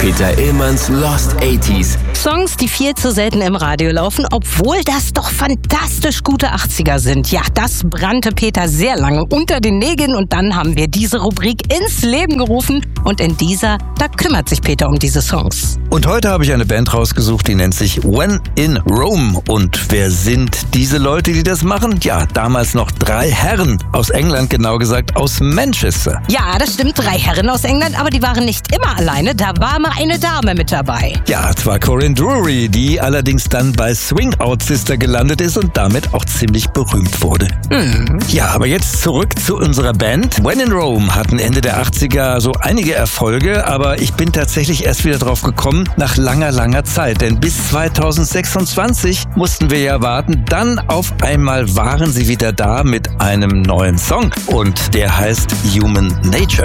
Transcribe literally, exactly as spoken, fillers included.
Peter Illmanns Lost achtziger. Songs, die viel zu selten im Radio laufen, obwohl das doch fantastisch gute achtziger sind. Ja, das brannte Peter sehr lange unter den Nägeln und dann haben wir diese Rubrik ins Leben gerufen und in dieser, da kümmert sich Peter um diese Songs. Und heute habe ich eine Band rausgesucht, die nennt sich When in Rome. Und wer sind diese Leute, die das machen? Ja, damals noch drei Herren aus England, genau gesagt aus Manchester. Ja, das stimmt, drei Herren aus England, aber die waren nicht immer alleine, da war mal eine Dame mit dabei. Ja, zwar Corinne Drury, die allerdings dann bei Swing Out Sister gelandet ist und damit auch ziemlich berühmt wurde. Mhm. Ja, aber jetzt zurück zu unserer Band. When in Rome hatten Ende der achtziger so einige Erfolge, aber ich bin tatsächlich erst wieder drauf gekommen, nach langer, langer Zeit. Denn bis zweitausendsechsundzwanzig mussten wir ja warten. Dann auf einmal waren sie wieder da mit einem neuen Song und der heißt Human Nature.